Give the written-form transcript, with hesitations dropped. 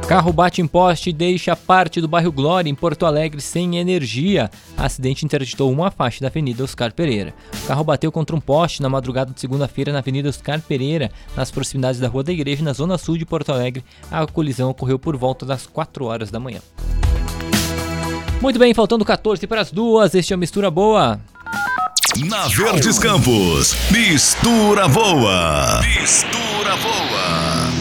Carro bate em poste e deixa parte do bairro Glória, em Porto Alegre, sem energia. Acidente interditou uma faixa da Avenida Oscar Pereira. O carro bateu contra um poste na madrugada de segunda-feira na Avenida Oscar Pereira, nas proximidades da Rua da Igreja, na zona sul de Porto Alegre. A colisão ocorreu por volta das 4 horas da manhã. Muito bem, faltando 14 para as 2, este é o Mistura Boa. Na Verdes Campos, Mistura Boa. Mistura Boa.